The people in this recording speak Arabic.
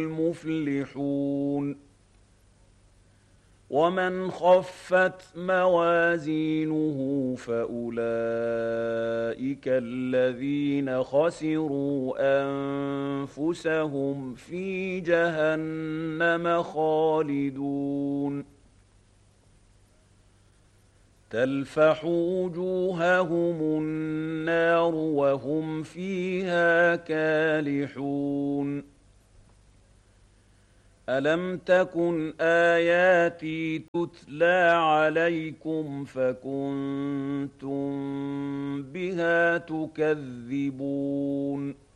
المفلحون ومن خفت موازينه فأولئك الذين خسروا أنفسهم في جهنم خالدون تلفح وجوههم النار وهم فيها كالحون ألم تكن آياتي تتلى عليكم فكنتم بها تكذبون